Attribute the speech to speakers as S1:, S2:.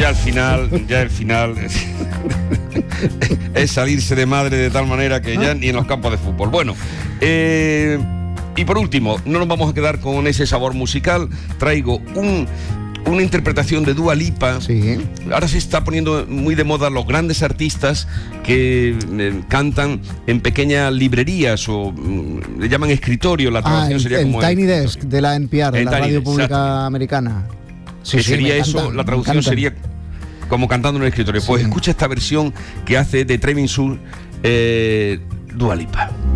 S1: ya el final es salirse de madre de tal manera que ya ni en los campos de fútbol. Bueno, y por último, no nos vamos a quedar con ese sabor musical. Traigo una interpretación de Dua Lipa.
S2: Sí.
S1: Ahora se está poniendo muy de moda los grandes artistas que cantan en pequeñas librerías o le llaman escritorio. La traducción sería como
S2: Tiny Desk de la NPR, de la
S1: Tiny
S2: radio
S1: Desk,
S2: pública
S1: exacto.
S2: americana. Sí,
S1: Que sería
S2: me
S1: eso,
S2: encanta,
S1: la traducción
S2: me encanta.
S1: sería como cantando en el escritorio. Pues
S2: Sí.
S1: escucha esta versión que hace de Trevin Sur Dua Lipa.